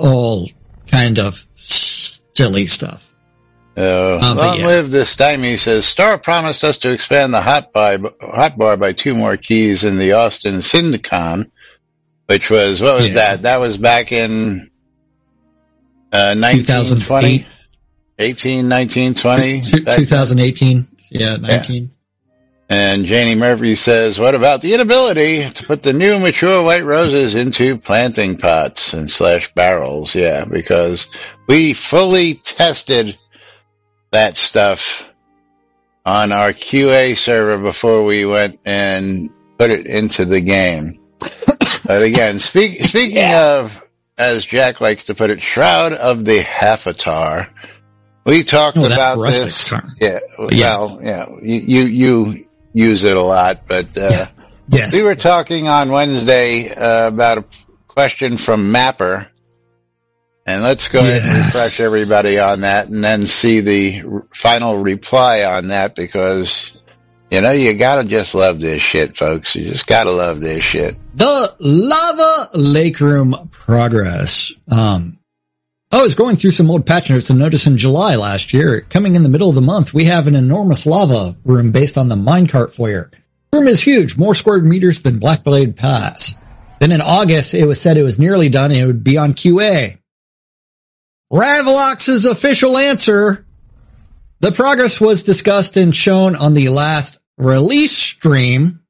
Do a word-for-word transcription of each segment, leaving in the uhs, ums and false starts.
all kind of silly stuff. Uh, um, long yeah. live this Stymie says, Star promised us to expand the hot, by, hot bar by two more keys in the Austin Syndicon, which was, what was Yeah. that? That was back in uh, nineteen twenty? eighteen, nineteen, twenty? Two- twenty eighteen. Yeah, nineteen. Yeah. And Janie Murphy says, what about the inability to put the new mature white roses into planting pots and slash barrels? Yeah, because we fully tested that stuff on our Q A server before we went and put it into the game. But again, speak, speaking yeah. of, as Jack likes to put it, Shroud of the Half-Atar, we talked oh, about this. Term. Yeah, well, yeah, you, you, you use it a lot, but, uh, yeah. yes. we were talking on Wednesday, uh, about a question from Mapper. And let's go yes. ahead and refresh everybody on that and then see the r- final reply on that because, you know, you gotta just love this shit, folks. You just gotta love this shit. The Lava Lake Room progress. Um, I was going through some old patch notes and noticed in July last year, coming in the middle of the month, we have an enormous lava room based on the minecart foyer. The room is huge, more square meters than Blackblade Pass. Then in August, it was said it was nearly done and it would be on Q A. Ravlox's official answer. The progress was discussed and shown on the last release stream.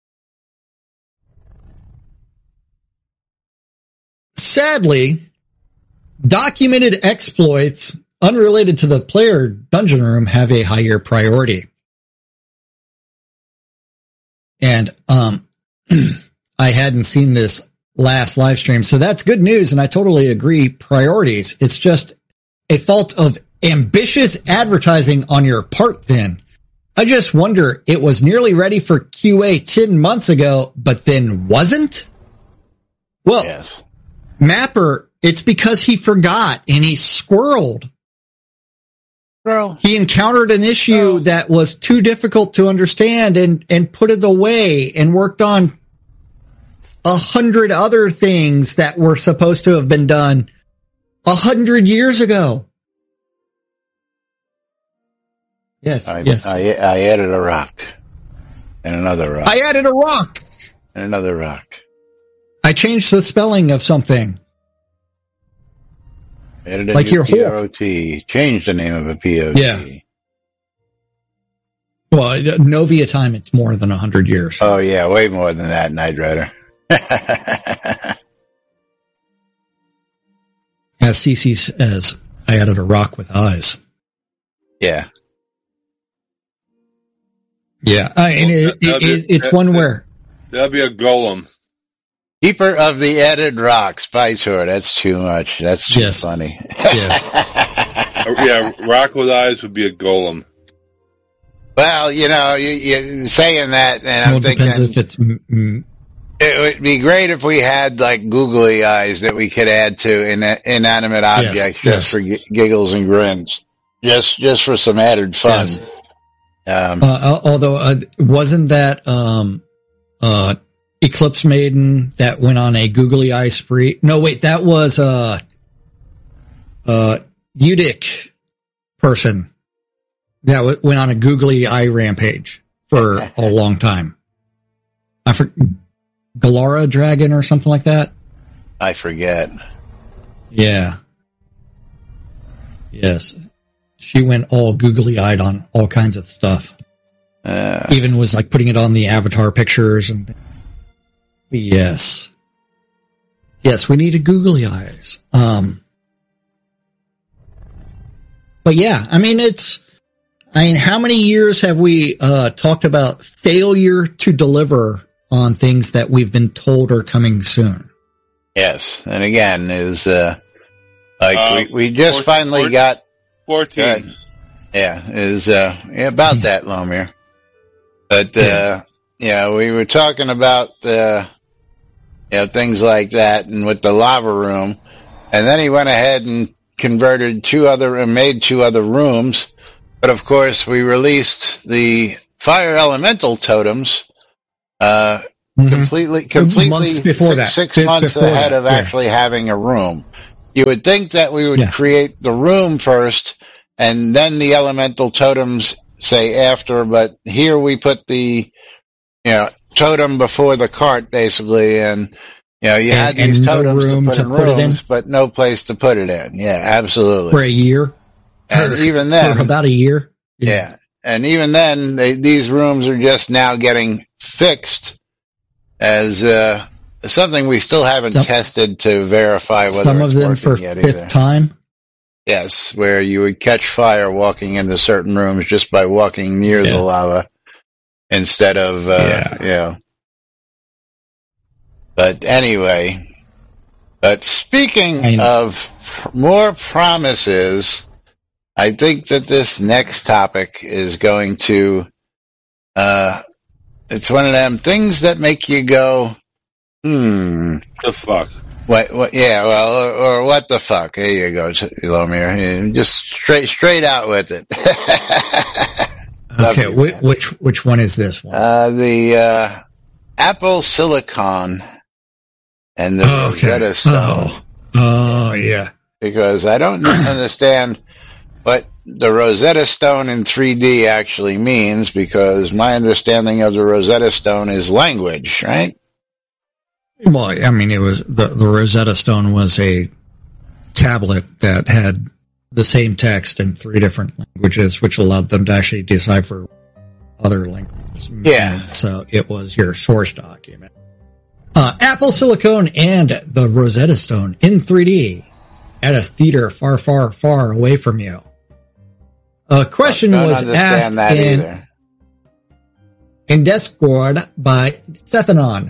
Sadly, documented exploits unrelated to the player dungeon room have a higher priority. And, um, I hadn't seen this last live stream. So that's good news. And I totally agree. Priorities. It's just a fault of ambitious advertising on your part then. I just wonder, it was nearly ready for Q A ten months ago, but then wasn't? Well, yes. Mapper, it's because he forgot and he squirreled. Bro. He encountered an issue Bro. that was too difficult to understand and, and put it away and worked on a hundred other things that were supposed to have been done a hundred years ago. Yes, I, yes. I, I added a rock and another rock. I added a rock and another rock. I changed the spelling of something. Added a like new your P O T. Changed the name of a P O T. Yeah. Well, Novia time, it's more than a hundred years. Oh yeah, way more than that, Knight Rider. As Cece says, I added a rock with eyes. Yeah. Yeah. I mean, it, it, it, it's one where. That'll be a golem. Keeper of the added rocks, Vitor. That's too much. That's too yes. funny. Yes. Yeah, rock with eyes would be a golem. Well, you know, you, you're saying that, and well, I'm thinking. It depends if it's. Mm, it would be great if we had like googly eyes that we could add to in, inanimate objects yes, just yes. for g- giggles and grins. Just, just for some added fun. Yes. Um, uh, although, uh, wasn't that, um, uh, Eclipse Maiden that went on a googly eye spree? No, wait, that was, uh, uh, Udic person that w- went on a googly eye rampage for a long time. I forget. Galara Dragon or something like that? I forget. Yeah. Yes. She went all googly-eyed on all kinds of stuff. Uh, Even was like putting it on the avatar pictures and yes. Yes, we needed googly eyes. Um, but yeah, I mean, it's, I mean, how many years have we, uh, talked about failure to deliver on things that we've been told are coming soon? Yes. And again, is, uh, like uh, we, we just fourteen, finally fourteen, got fourteen. Good. Yeah, is, uh, yeah, about that, Lomir. But, uh, yeah. yeah, we were talking about, uh, you know, things like that and with the lava room. And then he went ahead and converted two other, and made two other rooms. But of course, we released the fire elemental totems, uh, mm-hmm. completely, completely months before six, that. six Be- months before ahead that. of yeah. actually having a room. You would think that we would Yeah. create the room first and then the elemental totems say after, but here we put the, you know, totem before the cart basically, and you know, you And- had these and no totems room to put to in put it in? rooms, but no place to put it in. Yeah, absolutely. For a year. And For- even then, for about a year. yeah. And even then, they, these rooms are just now getting fixed as uh, something we still haven't Some- tested to verify whether Some it's of them working for yet fifth either. time. Yes, where you would catch fire walking into certain rooms just by walking near Yeah. the lava instead of, uh, Yeah. you know. But anyway, but speaking I know. of more promises, I think that this next topic is going to, uh, it's one of them things that make you go, hmm. The fuck? What, what, yeah, well, or, or what the fuck? There you go, Lomir. Just straight, straight out with it. Love Okay, you, whi- man. which which one is this one? Uh, the, uh, Apple Silicon and the Rosetta Stone. Oh, oh yeah. Because I don't understand what the Rosetta Stone in three D actually means, because my understanding of the Rosetta Stone is language, right? Well, I mean, it was the the Rosetta Stone was a tablet that had the same text in three different languages, which allowed them to actually decipher other languages. Yeah. And so it was your source document. Uh, Apple Silicon and the Rosetta Stone in three D at a theater far, far, far away from you. A question Don't was asked understand that in, either. in Discord by Sethanon.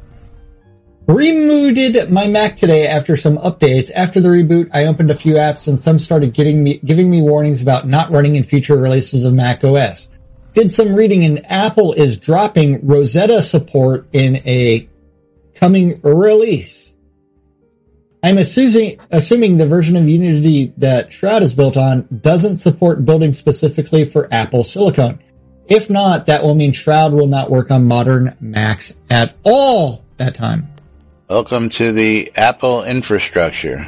Rebooted my Mac today after some updates. After the reboot, I opened a few apps and some started getting me, giving me warnings about not running in future releases of Mac O S. Did some reading and Apple is dropping Rosetta support in a coming release. I'm assuming, assuming the version of Unity that Shroud is built on doesn't support building specifically for Apple Silicon. If not, that will mean Shroud will not work on modern Macs at all that time. Welcome to the Apple infrastructure.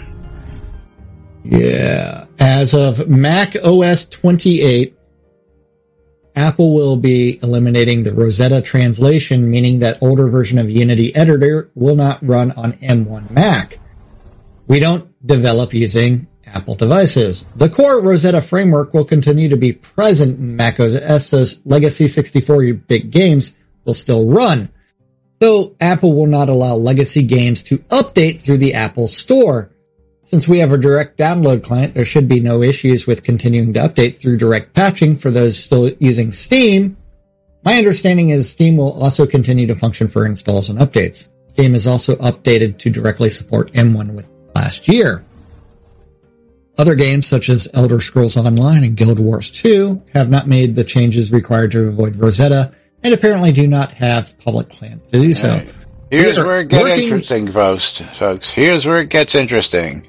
Yeah. As of Mac O S twenty-eight, Apple will be eliminating the Rosetta translation, meaning that older version of Unity Editor will not run on M one Mac. We don't develop using Apple devices. The core Rosetta framework will continue to be present in Mac O S, so legacy sixty-four bit games will still run. Though Apple will not allow legacy games to update through the Apple Store. Since we have a direct download client, there should be no issues with continuing to update through direct patching for those still using Steam. My understanding is Steam will also continue to function for installs and updates. Steam is also updated to directly support M one with last year. Other games such as Elder Scrolls Online and Guild Wars two have not made the changes required to avoid Rosetta, and apparently do not have public plans to do so. Right. Here's We're where it gets working- interesting, folks. Folks, here's where it gets interesting.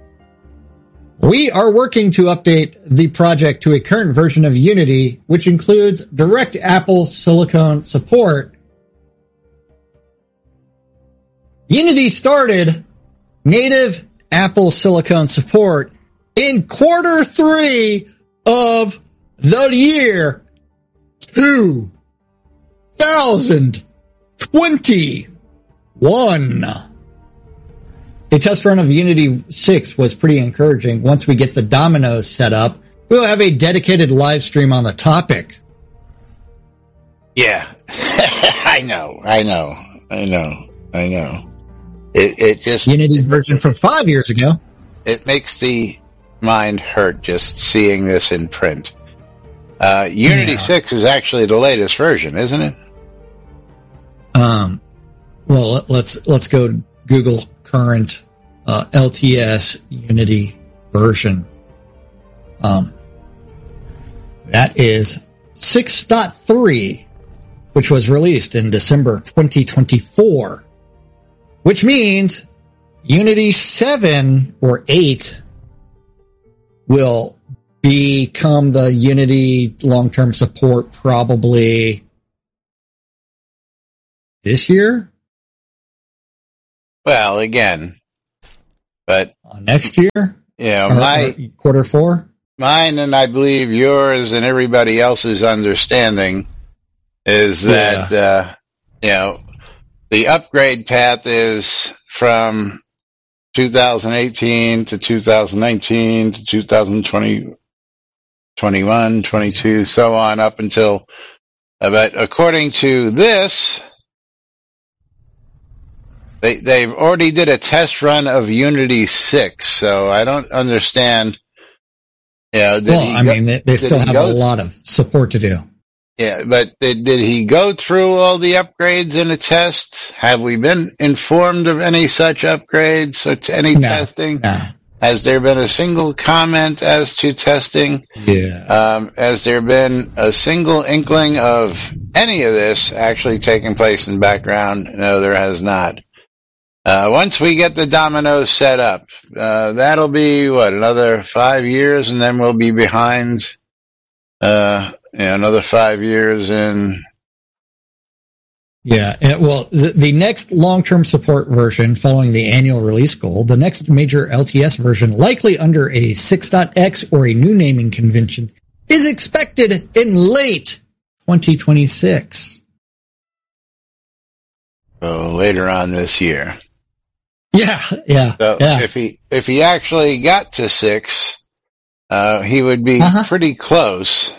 We are working to update the project to a current version of Unity, which includes direct Apple Silicon support. Unity started native Apple Silicon support in quarter three of the year two thousand twenty-one. A test run of Unity six was pretty encouraging. Once we get the dominoes set up, we'll have a dedicated live stream on the topic. Yeah. I know, I know, I know, I know. It, it just... Unity it, version from five years ago. It makes the mind hurt just seeing this in print. Uh, Unity Yeah. six is actually the latest version, isn't it? Um, well, let- let's let's go Google current uh, L T S Unity version. Um, that is six point three, which was released in December twenty twenty-four, which means Unity seven or eight will become the Unity long-term support probably this year. Well, again, but Uh, next year? Yeah, Or- my or quarter four? mine and I believe yours and everybody else's understanding is that uh, you know the upgrade path is from two thousand eighteen to two thousand nineteen to two thousand twenty, twenty-one, twenty-two, so on up until. Uh, but according to this, they they've already did a test run of Unity six, so I don't understand. You know, did Well, he I go- mean, they, they did still he have go- a lot of support to do. Yeah, but did, did he go through all the upgrades in a test? Have we been informed of any such upgrades or t- any No, testing? no. Has there been a single comment as to testing? Yeah. Um, has there been a single inkling of any of this actually taking place in background? No, there has not. Uh, once we get the dominoes set up, uh, that'll be, what, another five years, and then we'll be behind, uh, yeah, another five years in. Yeah. And, well, the, the next long-term support version following the annual release goal, the next major L T S version, likely under a six X or a new naming convention, is expected in late twenty twenty-six. So later on this year. Yeah. Yeah. So yeah. if he, if he actually got to six, uh, he would be Uh-huh. pretty close.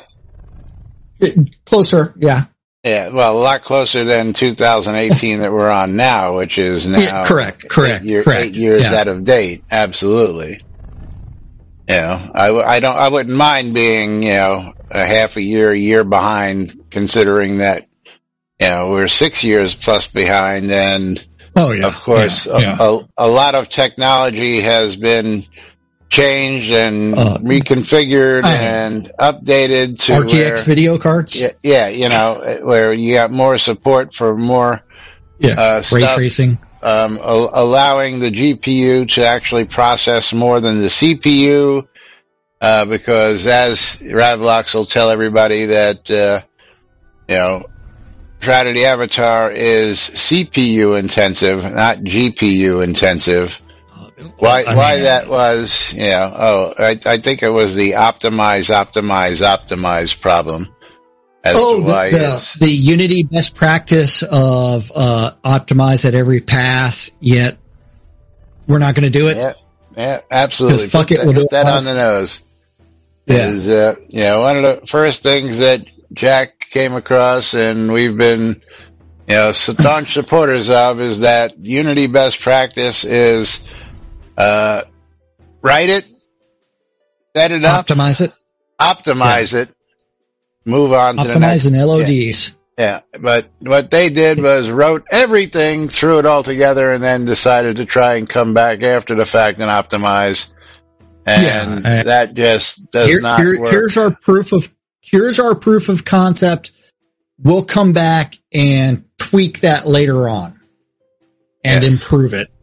Closer. Yeah. Yeah, well, a lot closer than two thousand eighteen that we're on now, which is now Yeah, correct, correct, eight, year, correct. eight years Yeah. out of date. Absolutely. You know, I, w- I don't, I wouldn't mind being, you know, a half a year, a year behind, considering that, you know, we're six years plus behind, and Oh, yeah. of course, Yeah, yeah. A, a, a lot of technology has been changed and Uh, reconfigured I- and updated to R T X where, video cards. yeah, yeah, you know, where you got more support for more Yeah. uh, Ray stuff, tracing. um, a- allowing the G P U to actually process more than the C P U, uh, because as Ravlox will tell everybody that, uh, you know, Tragedy Avatar is C P U intensive, not G P U intensive. Why, I why mean, that was, you know, oh, I, I think it was the optimize, optimize, optimize problem. As Oh, to why the, it's, the, the Unity best practice of uh, optimize at every pass, yet we're not going to do it. yeah, yeah, absolutely. 'Cause fuck Put it, we'll that, do that it on the nose. Yeah. Is, uh, you know, one of the first things that Jack came across and we've been, you know, staunch supporters of is that Unity best practice is, uh, write it, set it up, Optimize it. optimize it, move on to the next. Optimize and L O Yeah. Ds. Yeah, but what they did was wrote everything, threw it all together, and then decided to try and come back after the fact and optimize. And Yeah, uh, that just does Here- not here- work. Here's our proof of here's our proof of concept. We'll come back and tweak that later on and Yes. improve it.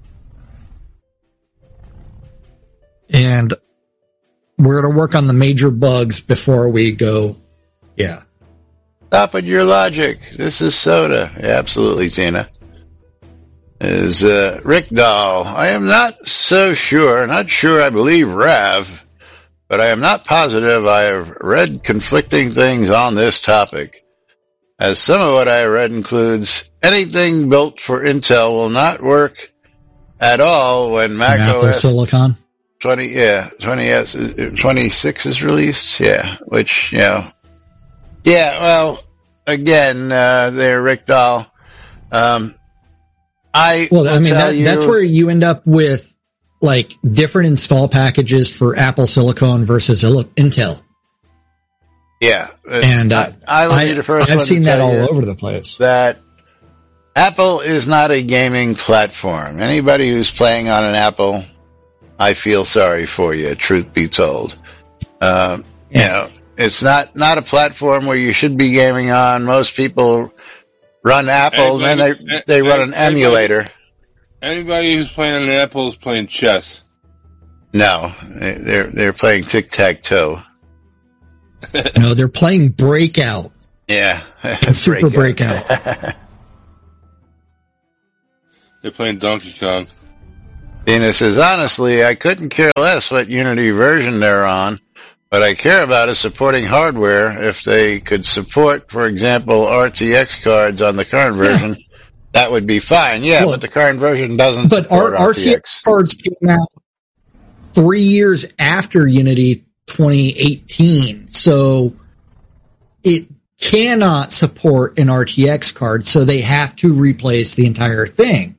And we're going to work on the major bugs before we go. Yeah. Stop at your logic. This is soda. Yeah, absolutely, Tina. Is uh, Rick Dahl. I am not so sure, not sure I believe Rav, but I am not positive I have read conflicting things on this topic. As some of what I read includes anything built for Intel will not work at all when Mac And Apple O S Silicon. twenty, yeah, twenty S, twenty-six is released, yeah, which, you know, yeah, well, again, uh, there, Rick Dahl, um, I, Well, I will mean, tell that, you, that's where you end up with like different install packages for Apple Silicon versus Il- Intel. yeah, And uh, I, I will I, be the first I've one seen to that tell all you over the place. that Apple is not a gaming platform. Anybody who's playing on an Apple, I feel sorry for you, truth be told. Um, Yeah. You know, it's not, not a platform where you should be gaming on. Most people run Apple and then they, they run an emulator. Anybody who's playing on an Apple is playing chess. No, they're, they're playing tic-tac-toe. No, they're playing Breakout. Yeah. And Super Breakout. They're playing Donkey Kong. Dina says, honestly, I couldn't care less what Unity version they're on. What I care about is supporting hardware. If they could support, for example, R T X cards on the current version, yeah. that would be fine. Yeah, well, but the current version doesn't but support R- R T X cards came out three years after Unity twenty eighteen. So it cannot support an R T X card, so they have to replace the entire thing.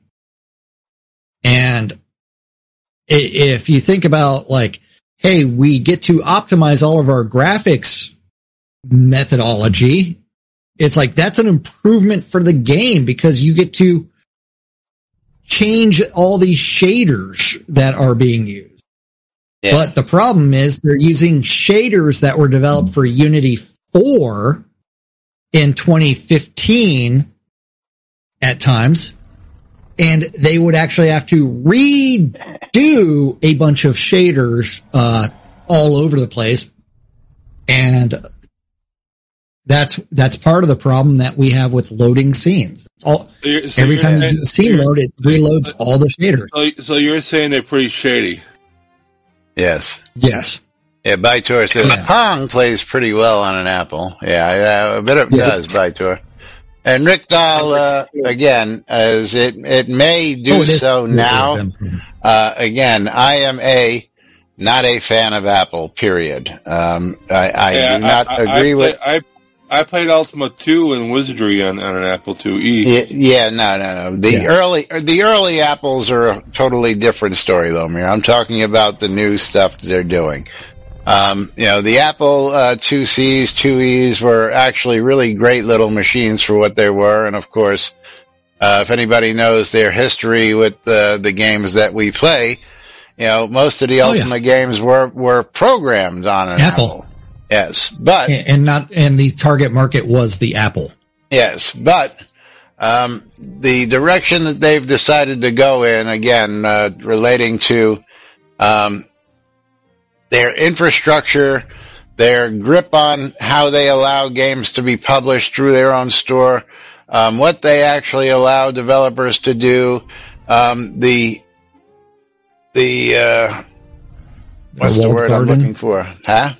And if you think about, like, hey, we get to optimize all of our graphics methodology, it's like that's an improvement for the game because you get to change all these shaders that are being used. Yeah. But the problem is they're using shaders that were developed for Unity four in twenty fifteen at times. And they would actually have to redo a bunch of shaders uh all over the place. And that's that's part of the problem that we have with loading scenes. It's all, so so every time you do the scene load, it reloads all the shaders. So, so you're saying they're pretty shady? Yes. Yes. Yeah, Bytor says yeah. Pong plays pretty well on an Apple. Yeah, yeah, a bit of yeah. does, Bytor. And Rick Dahl, uh, again, as it, it may do oh, it so now, uh, again, I am a, not a fan of Apple, period. Um, I, I yeah, do not I, agree I, with. I, I played Ultima two and Wizardry on, on an Apple two E. Yeah, yeah, no, no, no. The yeah. early, the early Apples are a totally different story, though, Mir. I'm talking about the new stuff that they're doing. Um, you know, the Apple, uh, two C's, two E's were actually really great little machines for what they were. And of course, uh, if anybody knows their history with the, the games that we play, you know, most of the oh, Ultima yeah. games were, were programmed on an Apple. Apple. Yes, but. And not, and the target market was the Apple. Yes, but, um, the direction that they've decided to go in, again, uh, relating to, um, their infrastructure, their grip on how they allow games to be published through their own store, um, what they actually allow developers to do, um, the, the, uh, what's the word garden? I'm looking for? Huh?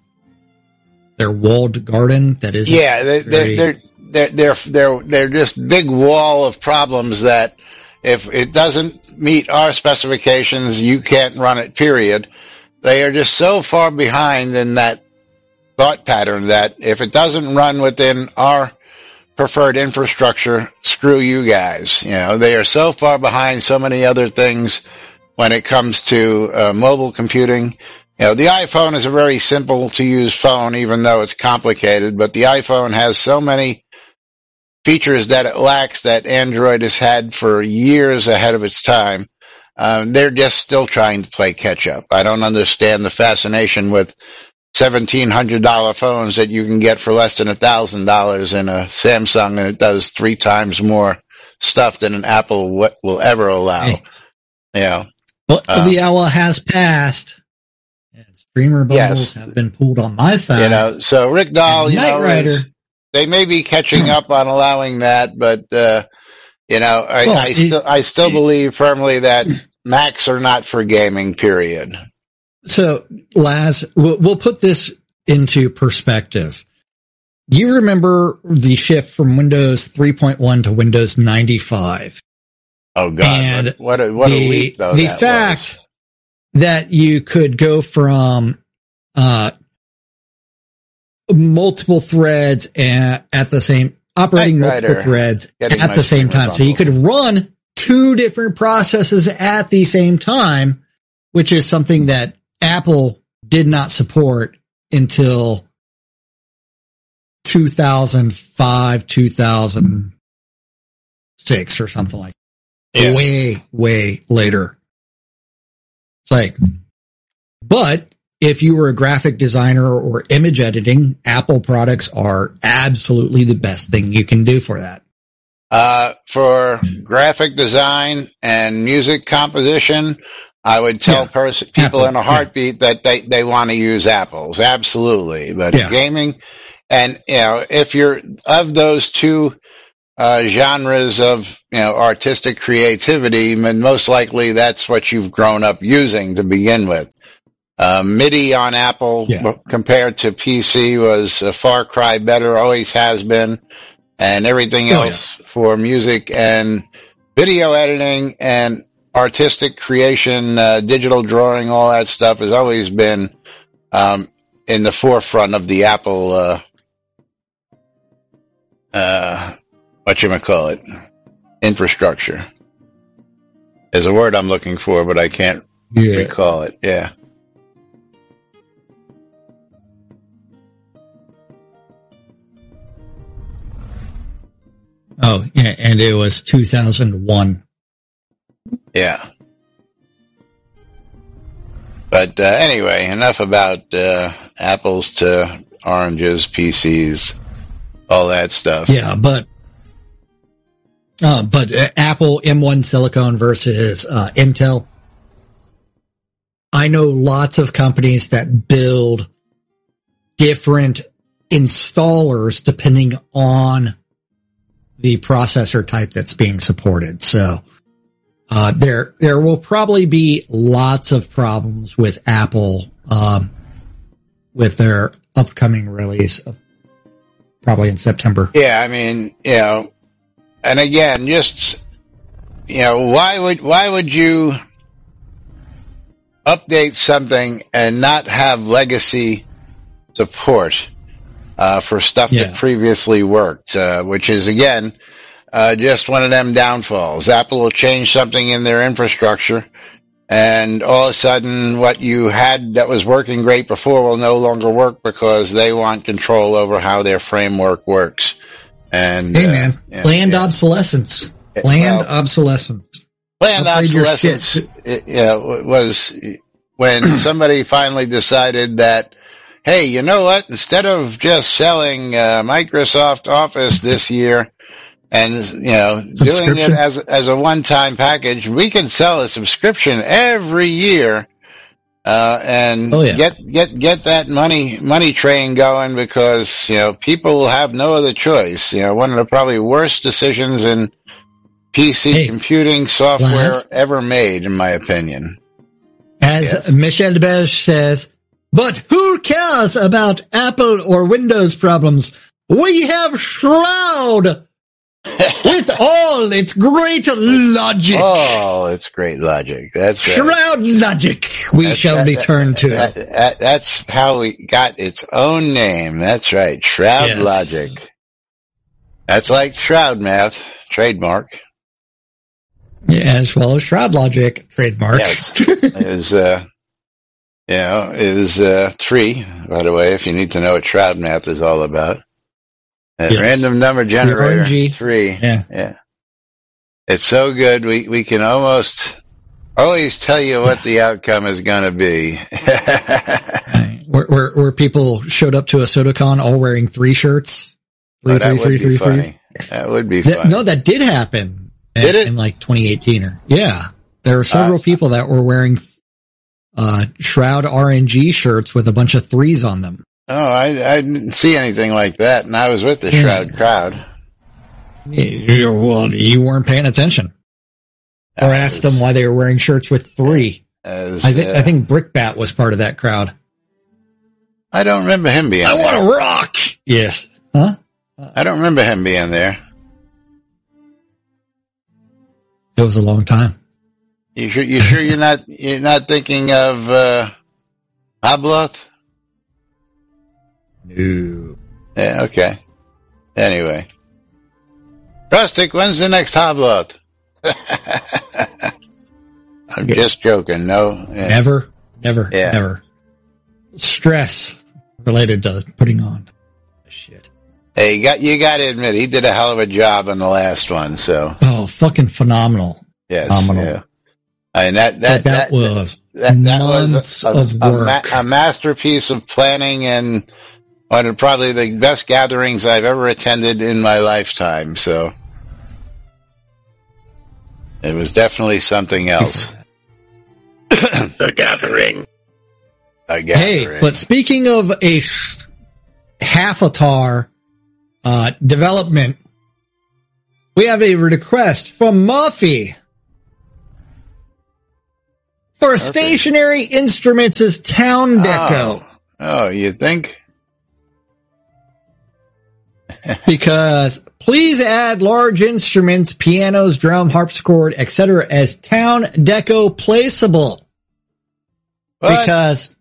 Their walled garden that is. Yeah, they, very... they're, they're, they're, they're, they're just big wall of problems that if it doesn't meet our specifications, you can't run it, period. They are just so far behind in that thought pattern that if it doesn't run within our preferred infrastructure, screw you guys. You know, they are so far behind so many other things when it comes to uh, mobile computing. You know, the iPhone is a very simple to use phone, even though it's complicated, but the iPhone has so many features that it lacks that Android has had for years ahead of its time. Um, they're just still trying to play catch up. I don't understand the fascination with seventeen hundred dollars phones that you can get for less than one thousand dollars in a Samsung, and it does three times more stuff than an Apple w- will ever allow. Hey. You know, well, um, the hour has passed. And streamer bundles yes. have been pulled on my side. You know, so Rick Dahl, you know, is, they may be catching up on allowing that, but, uh, you know, I, well, I still, I still believe firmly that Macs are not for gaming, period. So, Laz, we'll, we'll put this into perspective. You remember the shift from Windows three point one to Windows ninety-five. Oh, God. And what a, what the, a leap, though, the that fact was. that you could go from, uh, multiple threads and at the same, operating multiple threads at the same time. So you could run two different processes at the same time, which is something that Apple did not support until two thousand five, two thousand six or something like that. Yeah. Way, way later. It's like, but if you were a graphic designer or image editing, Apple products are absolutely the best thing you can do for that. Uh, for graphic design and music composition, I would tell yeah. pers- people Apple, in a heartbeat yeah. that they, they want to use Apples. Absolutely. But yeah. gaming, and, you know, if you're of those two uh, genres of, you know, artistic creativity, and most likely that's what you've grown up using to begin with. Uh, MIDI on Apple Yeah. compared to P C was a far cry better, always has been, and everything Oh, else for music and video editing and artistic creation, uh, digital drawing, all that stuff has always been um, in the forefront of the Apple, uh, uh, whatchamacallit, infrastructure. There's a word I'm looking for, but I can't Yeah. recall it. Yeah. Oh, yeah, and it was two thousand one. Yeah. But uh, anyway, enough about uh, apples to oranges, P Cs, all that stuff. Yeah, but uh, but uh, Apple M one Silicon versus uh, Intel. I know lots of companies that build different installers depending on the processor type that's being supported. So uh, there there will probably be lots of problems with Apple um, with their upcoming release of probably in September. Yeah, I mean, you know, and again, just, you know, why would, why would you update something and not have legacy support, uh, for stuff Yeah. that previously worked, uh, which is again, uh, just one of them downfalls. Apple will change something in their infrastructure, and all of a sudden what you had that was working great before will no longer work because they want control over how their framework works. And Hey uh, man, yeah, planned yeah. obsolescence. Planned Well, obsolescence. Planned Upgrade your obsolescence, shit. it, you know, was when somebody finally decided that, hey, you know what? Instead of just selling uh, Microsoft Office this year and, you know, doing it Subscription? as as a one-time package, we can sell a subscription every year, uh, and Oh, yeah. get get get that money money train going, because, you know, people will have no other choice. You know, one of the probably worst decisions in P C Hey, computing software Lance? ever made, in my opinion. As Yes. Michel Beige says, but who cares about Apple or Windows problems? We have Shroud with all its great logic. Oh, it's great logic. That's right. Shroud logic, we That's- shall that- return to. That, that, that's how we got its own name. That's right. Shroud Yes. logic. That's like Shroud Math, trademark. Yeah, as well as Shroud logic, trademark. Yes. is, uh, you know, is, uh, three, by the way, if you need to know what Shroud Math is all about. A Yes. random number the generator, R N G. three. Yeah. Yeah. It's so good, we, we can almost always tell you what the outcome is going to be. Where, where, where people showed up to a SodaCon all wearing three shirts. Three, Oh, that three, would three, be three, three. funny. That would be That- funny. no, that did happen. Did in, it? in like twenty eighteen or yeah, there were several Uh, people that were wearing uh Shroud R N G shirts with a bunch of threes on them. Oh, I, I didn't see anything like that, and I was with the Yeah. Shroud crowd. You, well, you weren't paying attention, or I asked was- them why they were wearing shirts with three. As, I think uh, I think Brickbat was part of that crowd. I don't remember him being I there. want to rock. Yes, huh? I don't remember him being there. It was a long time. You sure? You sure you're not? You're not thinking of uh, Habloth? No. Yeah. Okay. Anyway, Rustic, when's the next Habloth? I'm Yeah. just joking. No. Yeah. Never, never, Yeah. never. Stress related to putting on shit. Hey, you got you got to admit he did a hell of a job on the last one. So Oh, fucking phenomenal. yes, Phenomenal. yeah. I mean, that That, that that, was that, that months was a, a, of a, work. ma- a masterpiece of planning, and one of probably the best gatherings I've ever attended in my lifetime. So it was definitely something else. The Gathering. A Hey, gathering. but speaking of a sh- half-atar uh, development We have a request from Muffy for Perfect. stationary instruments as town deco. Oh, oh you think? Because please add large instruments, pianos, drum, harpsichord, et cetera as town deco placeable. What? Because,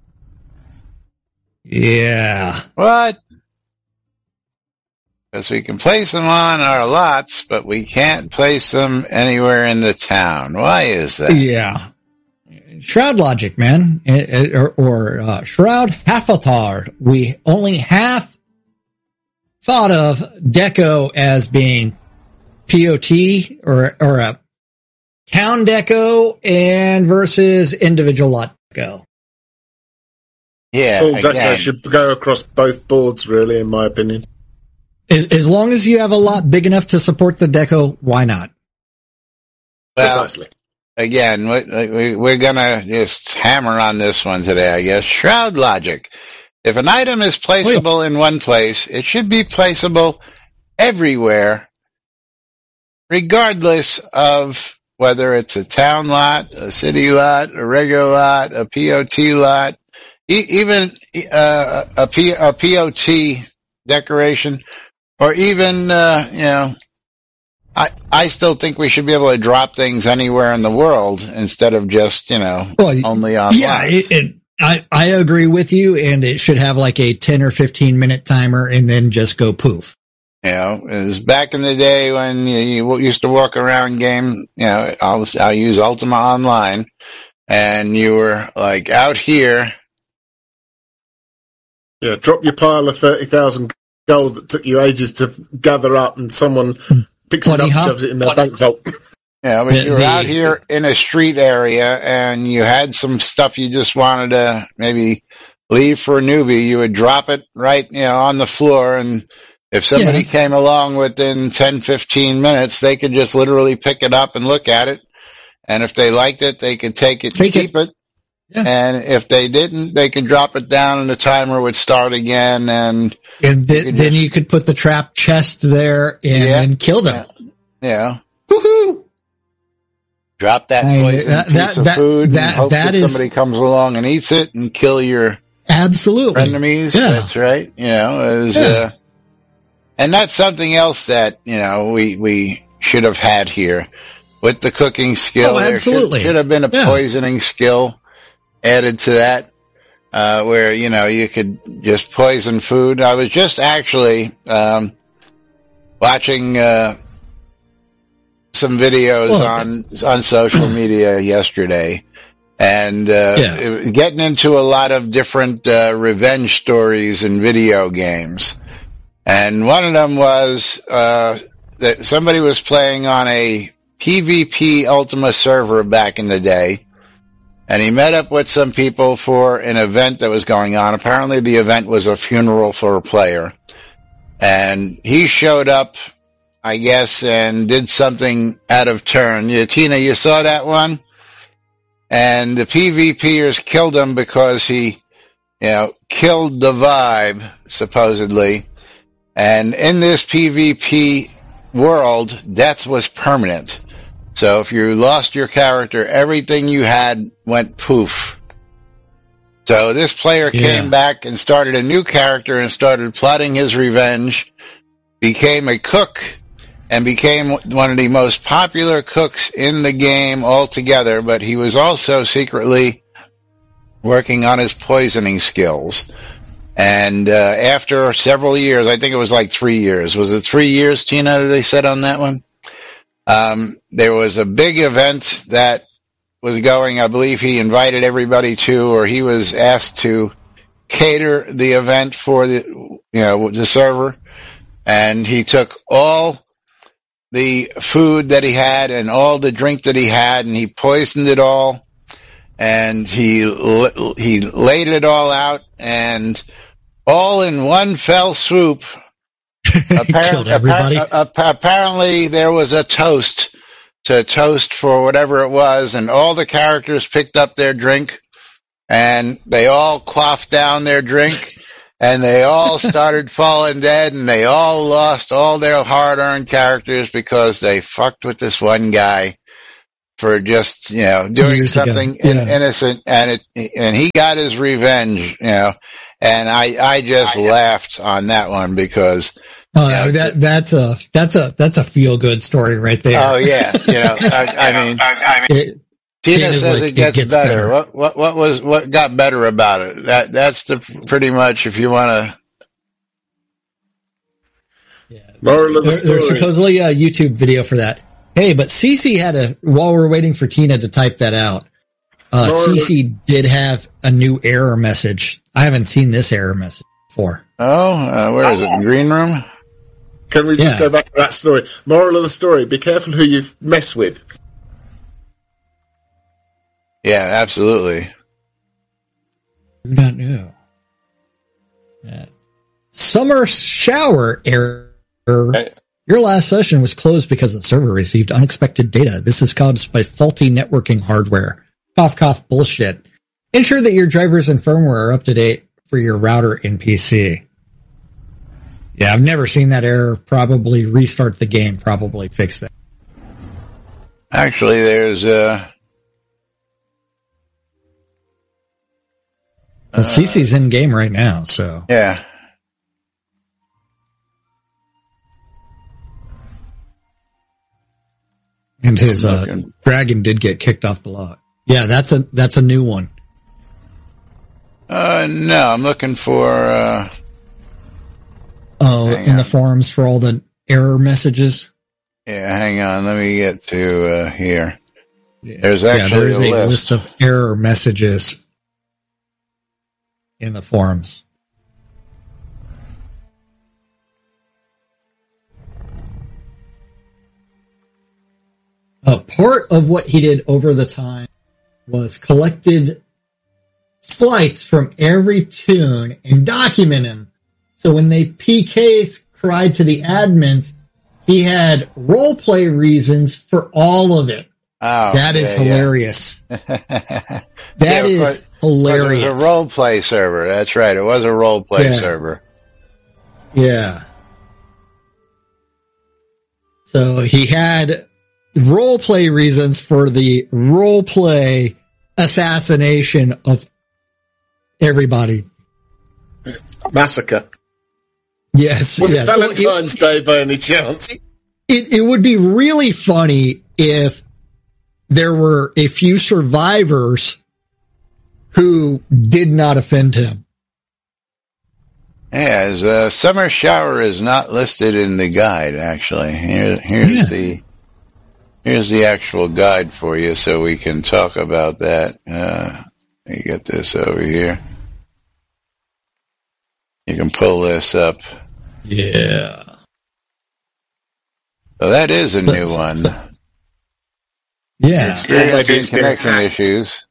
yeah. What? Because we can place them on our lots, but we can't place them anywhere in the town. Why is that? Yeah. Shroud logic, man. It, it, or or uh, Shroud Half-Atard. We only half thought of deco as being P O T or, or a town deco and versus individual lot deco. Yeah, Full deco again, should go across both boards, really, in my opinion. As, as long as you have a lot big enough to support the deco, why not? well, Precisely. again, we, we, we're gonna just hammer on this one today, I guess. Shroud logic. If an item is placeable in one place, it should be placeable everywhere, regardless of whether it's a town lot, a city lot, a regular lot, a P O T lot, e- even uh, a, P- a P O T decoration, or even, uh, you know, I, I still think we should be able to drop things anywhere in the world instead of just, you know, Well, only online. Yeah, it, it, I, I agree with you, and it should have like a ten or fifteen minute timer and then just go poof. You know, it was back in the day when you, you used to walk around game, you know, I'll, I'll use Ultima Online, and you were like out here. Yeah, drop your pile of thirty thousand gold that took you ages to gather up, and someone picks Bunny it up hop? and shoves it in their bank vault. You know, but The- you were the- out here in a street area and you had some stuff you just wanted to maybe leave for a newbie. You would drop it right, you know, on the floor, and if somebody Yeah. came along within ten, fifteen minutes, they could just literally pick it up and look at it. And if they liked it, they could take it Take and keep it. Yeah. And if they didn't, they could drop it down and the timer would start again. And, And th- could then just- you could put the trap chest there and Yeah. then kill them. you know, Woohoo! drop that I mean, poison that- piece that- of that- food that- and hope that that, is- somebody comes along and eats it and kill your Absolutely. enemies. Yeah. That's right. You know, is, Yeah. uh, and that's something else that, you know, we, we should have had here with the cooking skill. Oh, There absolutely. should, should have been a Yeah. poisoning skill added to that, uh, where, you know, you could just poison food. I was just actually, um, watching, uh, some videos Well, on, on social media yesterday. And, uh, Yeah. it- getting into a lot of different, uh, revenge stories in video games. And one of them was, uh, that somebody was playing on a PvP Ultima server back in the day. And he met up with some people for an event that was going on. Apparently the event was a funeral for a player. And he showed up, I guess, and did something out of turn. Yeah, Tina, you saw that one? And the PvPers killed him because he, you know, killed the vibe, supposedly. And in this PvP world, death was permanent. So if you lost your character, everything you had went poof. So this player Yeah. came back and started a new character and started plotting his revenge, became a cook, and became one of the most popular cooks in the game altogether, but he was also secretly working on his poisoning skills. And uh, after several years, I think it was like three years. Was it three years, Tina, they said on that one? Um, there was a big event that was going, I believe he invited everybody to, or he was asked to cater the event for the, you know, the server. And he took all the food that he had and all the drink that he had, and he poisoned it all. And he, he laid it all out, and all in one fell swoop. Killed everybody. Appar- apparently there was a toast to toast for whatever it was, and all the characters picked up their drink, and they all quaffed down their drink, and they all started falling dead, and they all lost all their hard-earned characters because they fucked with this one guy for just, you know, doing Years something ago. Yeah. in, innocent, and it, and he got his revenge, you know, and I, I just laughed on that one because, Oh, you know, that that's a that's a that's a feel good story right there. oh yeah, you know, I, I mean, It, Tina It is says like, it gets, it gets better. better. What, what, what was, what got better about it? That, that's the, pretty much, if you want to, Moral of the there, there's story. supposedly a YouTube video for that. Hey, but Cece had a, while we're waiting for Tina to type that out, uh, Moral of- Cece did have a new error message. I haven't seen this error message before. oh, uh, where is it? The green room? Can we just Yeah. go back to that story? Moral of the story, be careful who you mess with. Yeah, absolutely. Do not know. Yeah. Summer shower error. Your last session was closed because the server received unexpected data. This is caused by faulty networking hardware. Cough, cough, bullshit. Ensure that your drivers and firmware are up to date for your router and P C. Yeah, I've never seen that error. Probably restart the game. Probably fix that. Actually, there's, uh, Well, Cece's in game right now, so. yeah. And his, uh, looking. dragon did get kicked off the lot. Yeah, that's a, that's a new one. Uh, no, I'm looking for, uh, Oh, Hang in on. the forums for all the error messages. yeah, hang on. Let me get to, uh, here. Yeah. There's Yeah, actually there's a a list. list of error messages in the forums. A part of what he did over the time was collected slights from every tune and document them. So when they P Ks cried to the admins, he had role play reasons for all of it. Oh, That is yeah, yeah. hilarious. That Yeah, is but- hilarious. It was a role play server. That's right. It was a role play Yeah. server. Yeah. So he had role play reasons for the role play assassination of everybody. Massacre. Yes. Was yes. it Valentine's Day by any chance? It, it would be really funny if there were a few survivors who did not offend him. Yeah, his uh, summer shower is not listed in the guide. Actually, here, here's Yeah. the here's the actual guide for you, so we can talk about that. Uh, let me get this over here. You can pull this up. Yeah. So that is a new That's- one. Yeah. Experiencing maybe it's been connection hacked. issues.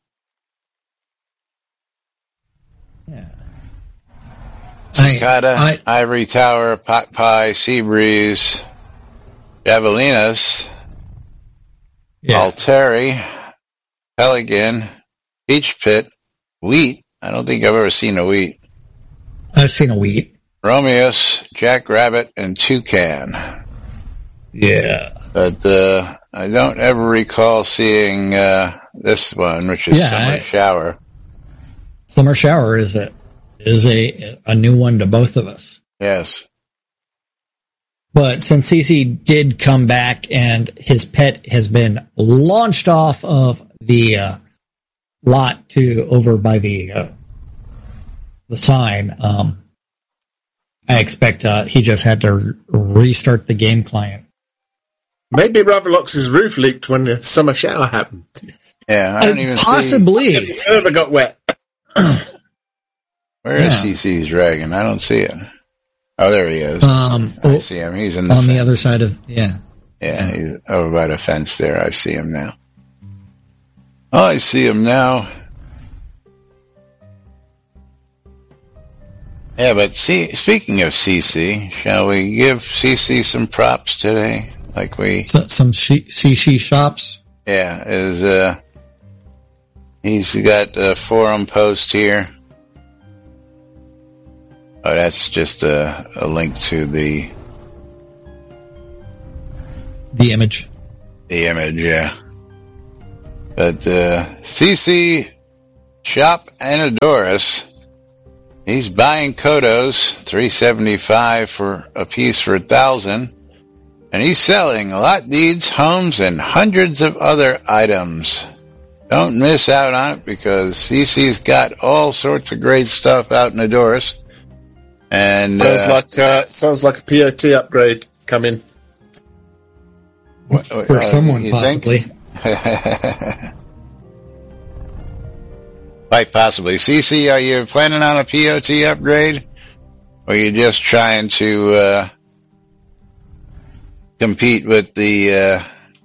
Yeah. Cicada, I- Ivory Tower, Pot Pie, Seabreeze, Javelinas, Yeah. Alteri, Pelican, Peach Pit, Wheat. I don't think I've ever seen a Wheat. I've seen a wheat. Romeus, Jack Rabbit, and Toucan. Yeah. But uh, I don't ever recall seeing uh, this one, which is Yeah, Summer I- Shower. Summer shower is a is a a new one to both of us. Yes. But since Cece did come back and his pet has been launched off of the uh, lot to over by the uh, the sign, um, I expect uh, he just had to re- restart the game client. Maybe Ravalox's roof leaked when the summer shower happened. Yeah, I don't Uh, even see. possibly. The server got wet. Where is Yeah. C C's dragon? I don't see it. Oh, there he is. Um, I see him. He's in the on the fence. other side of yeah. Yeah, he's over by the fence there. I see him now. Oh, I see him now. Yeah, but see, speaking of C C, shall we give C C some props today? Like we, So, some she, Cece shops. yeah, is, uh, he's got a forum post here. Oh, that's just a, a link to the The image. the image, yeah. But uh, C C Shop Anadorus, he's buying Kodos, three seventy-five for a piece for a thousand, and he's selling lot deeds, homes, and hundreds of other items. Don't miss out on it because C C's got all sorts of great stuff out in Adoris. And Sounds uh, like uh, sounds like a P O T upgrade coming. what, For uh, someone, you possibly. think? Quite possibly. C C, are you planning on a P O T upgrade? Or are you just trying to uh, compete with the uh,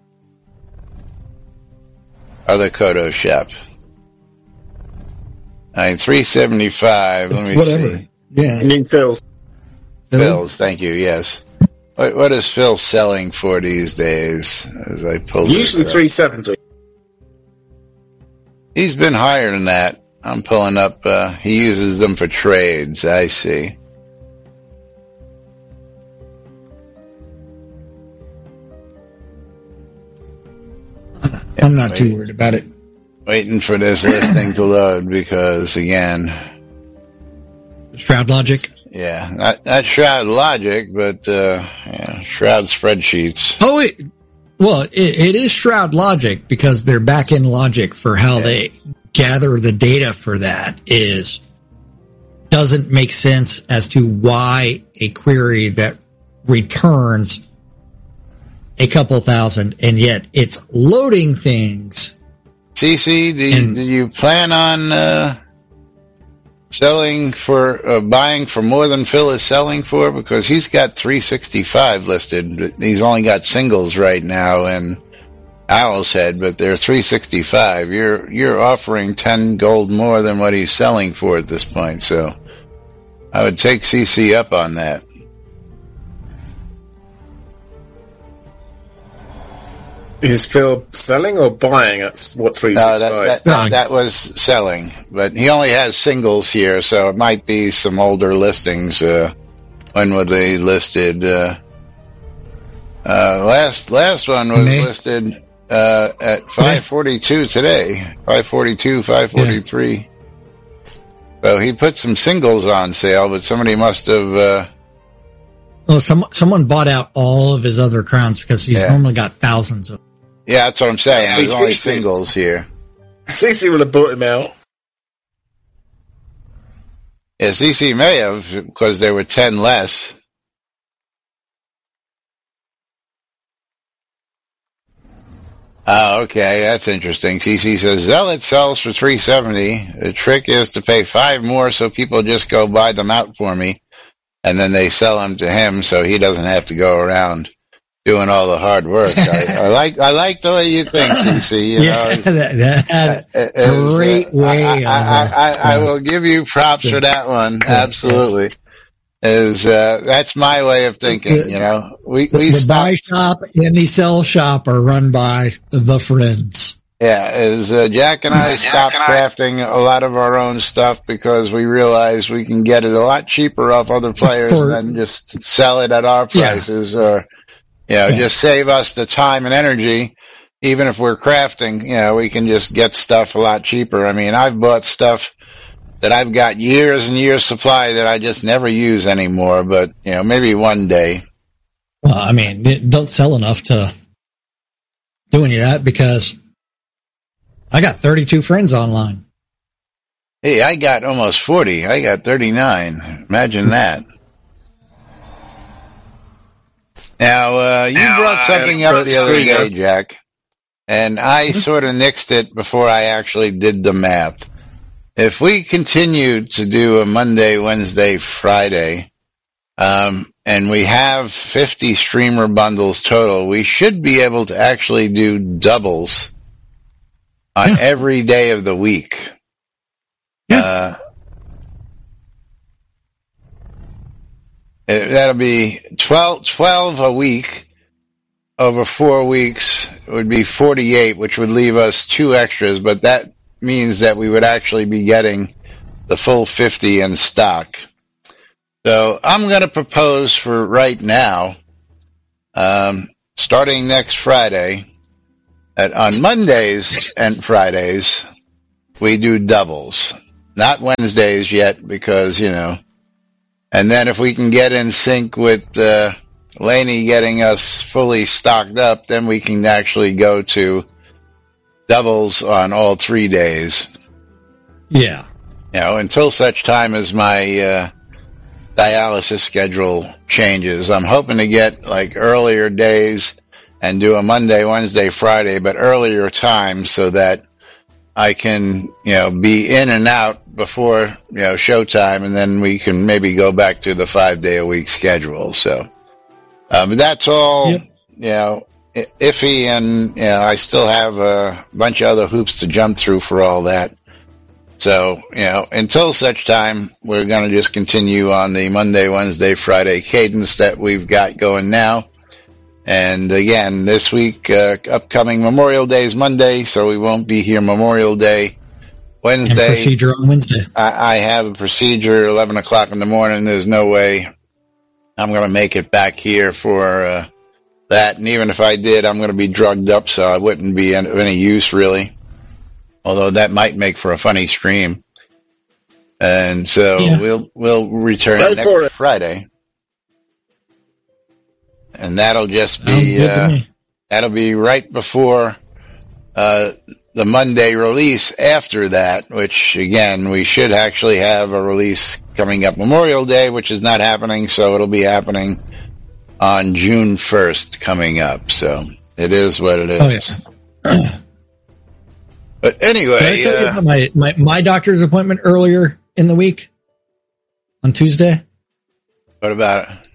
other Kodo shop? I mean, three seventy-five. Let me Whatever. see. Yeah. Ending Phil's. Phil's, thank you, yes. What, what is Phil selling for these days? As I pull Usually this up? three seventy. He's been higher than that. I'm pulling up, uh, he uses them for trades, I see. I'm not too worried about it. Waiting for this listing to load because, again, Shroud Logic. yeah, not, not Shroud Logic, but, uh, yeah, Shroud spreadsheets. Oh, it, well, it, it is Shroud Logic because their back-end logic for how Yeah. they gather the data for that is doesn't make sense as to why a query that returns a couple thousand and yet it's loading things. C C, do you, And- do you plan on, uh, selling for, uh, buying for more than Phil is selling for? Because he's got three sixty-five listed, but he's only got singles right now and Owl's Head, but they're three sixty-five. You're, you're offering ten gold more than what he's selling for at this point, so I would take C C up on that. Is Phil selling or buying at what three No, six that, five? that, that, that was selling, but he only has singles here, so it might be some older listings. Uh, when were they listed? Uh, uh, last, last one was May. listed, uh, at five forty-two today. five forty-two, five forty-three. So he put some singles on sale, but somebody must have, uh, Oh, some, someone bought out all of his other crowns because he's Yeah. normally got thousands of. yeah, that's what I'm saying. There's Hey, only C C. singles here. C C will have bought him out. Yeah, C C may have, because there were ten less. Oh, okay, that's interesting. C C says, Zealot sells for three seventy. The trick is to pay five more so people just go buy them out for me, and then they sell them to him so he doesn't have to go around doing all the hard work. I, I like I like the way you think, C C. You Yeah, know, that, that, It is, great uh, way I, I, of, uh, I, I, I will give you props for that one. Absolutely. Is uh, that's my way of thinking. You know, we the, we the buy stopped. shop and the sell shop are run by the friends. Yeah, as uh, Jack and I stopped crafting a lot of our own stuff because we realized we can get it a lot cheaper off other players For- than just sell it at our Yeah. prices, or you know, Yeah. just save us the time and energy. Even if we're crafting, you know, we can just get stuff a lot cheaper. I mean, I've bought stuff that I've got years and years supply that I just never use anymore, but you know, maybe one day. Well, I mean, it don't sell enough to do any of that because I got thirty-two friends online. Hey, I got almost forty. I got thirty-nine. Imagine that. Now, uh, you Now, brought uh, something up the other there you day, Jack, and I sort of nixed it before I actually did the math. If we continue to do a Monday, Wednesday, Friday, um, and we have fifty streamer bundles total, we should be able to actually do doubles on Yeah. every day of the week. Yeah. Uh, it- that'll be twelve, twelve a week over four weeks would be forty-eight, which would leave us two extras, but that means that we would actually be getting the full fifty in stock. So I'm going to propose for right now, um, starting next Friday, that on Mondays and Fridays, we do doubles. Not Wednesdays yet because, you know, and then if we can get in sync with uh, Laney getting us fully stocked up, then we can actually go to doubles on all three days. Yeah. You know, until such time as my uh, dialysis schedule changes. I'm hoping to get like earlier days and do a Monday, Wednesday, Friday, but earlier times so that I can, you know, be in and out before, you know, showtime, and then we can maybe go back to the five day a week schedule. So, um, that's all, yep. You know, iffy, and, you know, I still have a bunch of other hoops to jump through for all that. So, you know, until such time, we're going to just continue on the Monday, Wednesday, Friday cadence that we've got going now. And again, this week, uh, upcoming Memorial Day is Monday, so we won't be here Memorial Day. Wednesday. And procedure on Wednesday. I, I have a procedure eleven o'clock in the morning. There's no way I'm going to make it back here for, uh, that. And even if I did, I'm going to be drugged up, so I wouldn't be of any use really. Although that might make for a funny stream. And so yeah. we'll, we'll return Go next Friday. And that'll just be, uh, that'll be right before, uh, the Monday release after that, which again, we should actually have a release coming up Memorial Day, which is not happening. So it'll be happening on June first coming up. So it is what it is. Oh, yeah. But anyway, Did I tell uh, you about my, my, my doctor's appointment earlier in the week on Tuesday? What about it?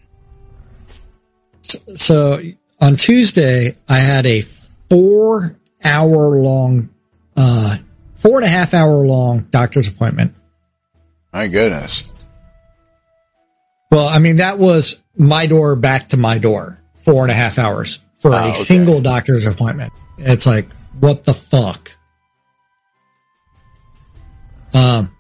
So on Tuesday, I had a four hour long, uh, four and a half hour long doctor's appointment. My goodness. Well, I mean, that was my door back to my door, four and a half hours for oh, a okay. single doctor's appointment. It's like, what the fuck? Um,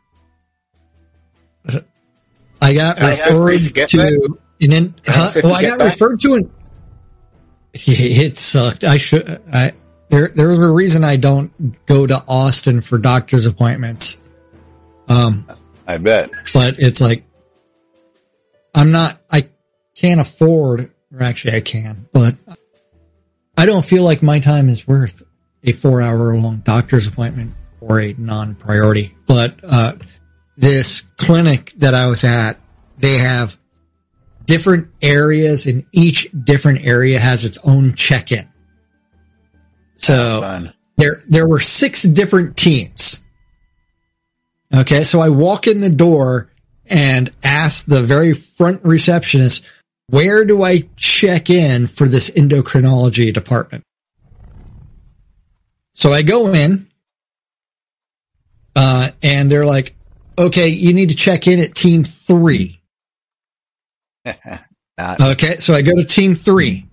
I got How referred did you get to back? an in, How huh? did Well, you I get got back? referred to an, it sucked. I should, I, there, there's a reason I don't go to Austin for doctor's appointments. Um, I bet. but it's like, I'm not, I can't afford, or actually I can, but I don't feel like my time is worth a four hour long doctor's appointment or a non-priority. But, uh, this clinic that I was at, they have different areas, and each different area has its own check-in. So there, there were six different teams. Okay. So I walk in the door and ask the very front receptionist, where do I check in for this endocrinology department? So I go in, uh, and they're like, okay, you need to check in at team three. Okay. So I go to team three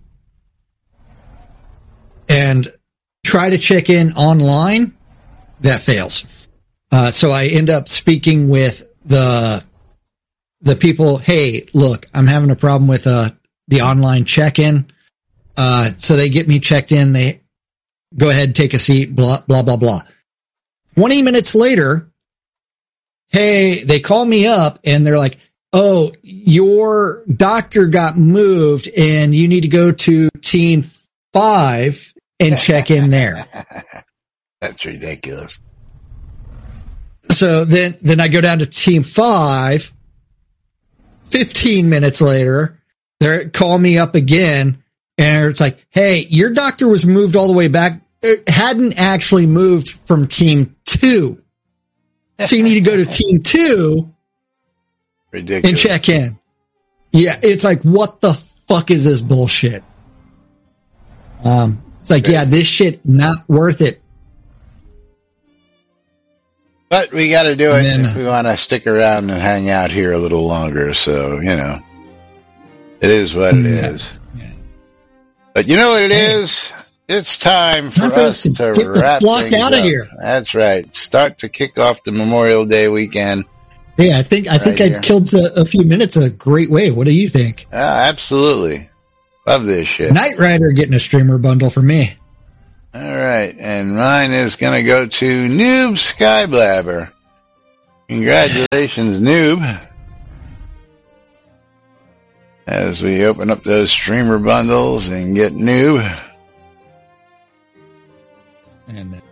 and try to check in online. That fails. Uh, so I end up speaking with the, the people. Hey, look, I'm having a problem with, uh, the online check-in. Uh, so they get me checked in. They go ahead, take a seat, blah, blah, blah, blah. twenty minutes later, hey, they call me up and they're like, oh, your doctor got moved and you need to go to team five and check in there. That's ridiculous. So then, then I go down to team five. fifteen minutes later, they call me up again and it's like, hey, your doctor was moved all the way back. It hadn't actually moved from team two. So you need to go to team two Ridiculous. and check in. Yeah. It's like, what the fuck is this bullshit? Um, it's like, yeah, this shit not worth it. But we got to do it then, if we want to stick around and hang out here a little longer. So, you know, it is what it yeah. is. Yeah. But you know what it hey. is? It's time for time us to, to get wrap the block things out of up. here. That's right. Start to kick off the Memorial Day weekend. Yeah, I think I think Right I here. killed a, a few minutes a great way. What do you think? Uh, absolutely. Love this shit. Knight Rider getting a streamer bundle for me. All right, and mine is going to go to Noob Skyblabber. Congratulations, Noob. As we open up those streamer bundles and get Noob. And then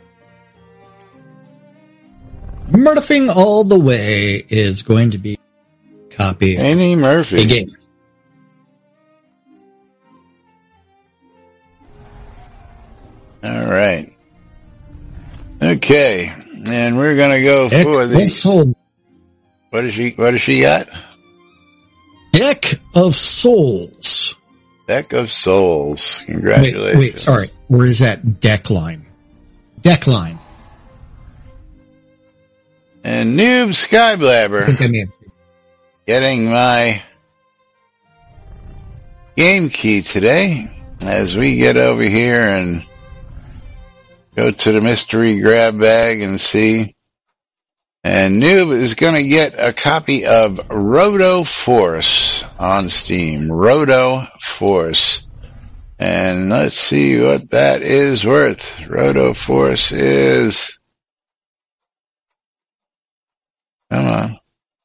Murphing All the Way is going to be a copy of Annie Murphy. a game. All right. Okay, and we're going to go Deck for of the... Soul. What does she, what does she got? Deck of Souls. Deck of Souls. Wait, Congratulations. wait, sorry. Where is that deck line? Deck line. And Noob I think Skyblabber I mean. getting my game key today as we get over here and go to the mystery grab bag and see. And Noob is going to get a copy of Roto Force on Steam. Roto Force. And let's see what that is worth. Roto Force is... Come on.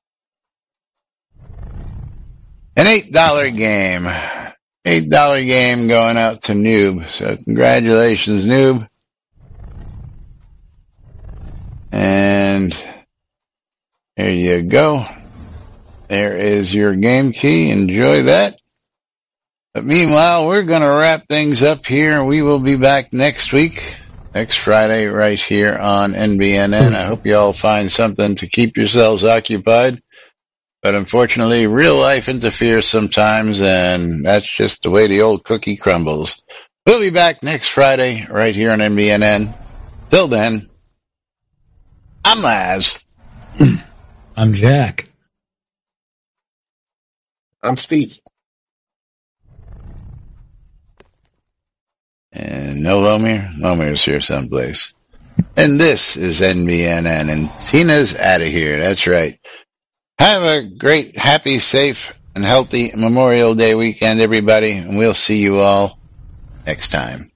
An eight dollar game. eight dollar game going out to Noob. So congratulations, Noob. And there you go. There is your game key. Enjoy that. But meanwhile, we're going to wrap things up here. We will be back next week, next Friday, right here on N B N N. I hope you all find something to keep yourselves occupied. But unfortunately, real life interferes sometimes, and that's just the way the old cookie crumbles. We'll be back next Friday, right here on N B N N. Till then, I'm Laz. I'm Jack. I'm Steve. And no Lomir? Lomir's here someplace. And this is N B N N, and Tina's out of here. That's right. Have a great, happy, safe, and healthy Memorial Day weekend, everybody, and we'll see you all next time.